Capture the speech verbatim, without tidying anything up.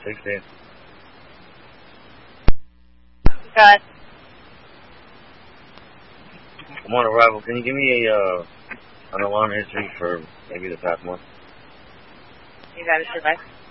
sixteen. Got I'm on arrival. Can you give me a uh, an alarm history for maybe the past month? You got it, Sylvester.